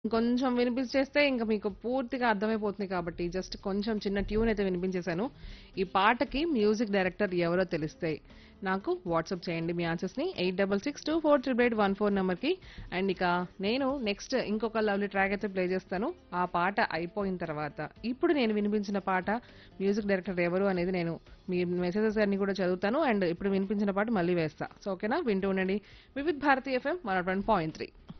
కొంచెం వినిపించేస్తే ఇంక మీకు పూర్తిగా అర్థమైపోతుంది కాబట్టి జస్ట్ కొంచెం చిన్న ట్యూన్ అయితే వినిపించేశాను. ఈ పాటకి మ్యూజిక్ డైరెక్టర్ ఎవరో తెలిస్తే నాకు వాట్సాప్ చేయండి మీ ఆన్సర్స్ ని 8662488814 నెంబర్ కి. అండ్ ఇక నేను నెక్స్ట్ ఇంకొక లవ్లీ ట్రాక్ అయితే ప్లే చేస్తాను. ఆ పాట అయిపోయిన తర్వాత ఇప్పుడు నేను వినిపించిన పాట మ్యూజిక్ డైరెక్టర్ ఎవరు అనేది నేను మీ మెసేజెస్ అన్ని కూడా చదువుతాను. అండ్ ఇప్పుడు వినిపించిన పాట మళ్ళీ వేస్తా. సో ఓకేనా, వింటూ ఉండండి వివిధ్ భారతి ఎఫ్ఎం 101.3.